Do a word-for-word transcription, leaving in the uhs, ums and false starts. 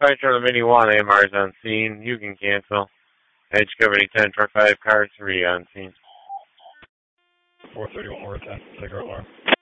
Fire Charlie Mini one, A M R is on scene. You can cancel. Edge Company ten for five, car three on scene. four thirty-one, we're at ten. Take our alarm.